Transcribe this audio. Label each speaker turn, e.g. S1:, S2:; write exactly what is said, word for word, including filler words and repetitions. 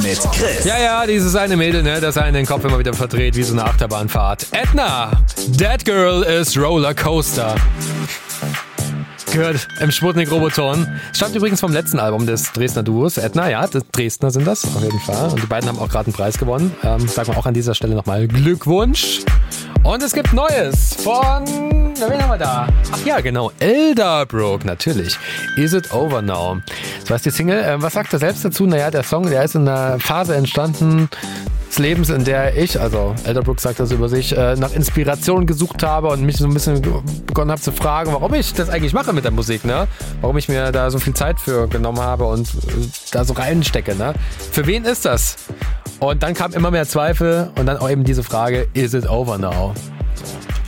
S1: mit Chris.
S2: Ja, ja, dieses eine Mädel, ne, das einen den Kopf immer wieder verdreht wie so eine Achterbahnfahrt. Edna, That Girl is Roller Coaster. Gehört im Sputnik-Roboton. Stammt übrigens vom letzten Album des Dresdner Duos. Edna, ja, das Dresdner sind das, auf jeden Fall. Und die beiden haben auch gerade einen Preis gewonnen. Ähm, sagen wir auch an dieser Stelle nochmal Glückwunsch. Und es gibt Neues von, na, wen haben wir da? Ach ja, genau, Elderbrook, natürlich. Is It Over Now? So heißt die Single. Äh, was sagt er selbst dazu? Naja, der Song, der ist in einer Phase entstanden des Lebens, in der ich, also Elderbrook sagt das über sich, äh, nach Inspiration gesucht habe und mich so ein bisschen begonnen habe zu fragen, warum ich das eigentlich mache mit der Musik, ne? Warum ich mir da so viel Zeit für genommen habe und äh, da so reinstecke, ne? Für wen ist das? Und dann kam immer mehr Zweifel und dann auch eben diese Frage, is it over now?